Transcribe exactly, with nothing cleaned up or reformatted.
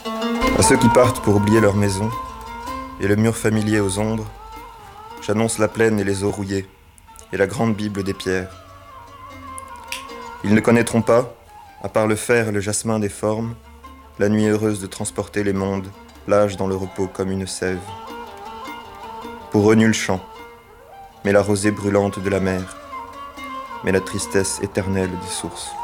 À ceux qui partent pour oublier leur maison et le mur familier aux ombres, j'annonce la plaine et les eaux rouillées et la grande Bible des pierres. Ils ne connaîtront pas, à part le fer et le jasmin des formes, la nuit heureuse de transporter les mondes, l'âge dans le repos comme une sève. Pour eux nul chant, mais la rosée brûlante de la mer, mais la tristesse éternelle des sources.